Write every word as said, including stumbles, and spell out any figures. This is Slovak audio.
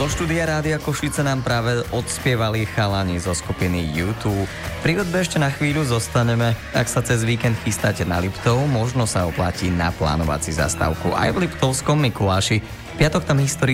Do štúdia Rádia Košice nám práve odspievali chalani zo skupiny U dva. Pri hudbe ešte na chvíľu zostaneme. Ak sa cez víkend chystáte na Liptov, možno sa oplatí naplánovať si zastávku aj v Liptovskom Mikuláši. Piatok tam historicky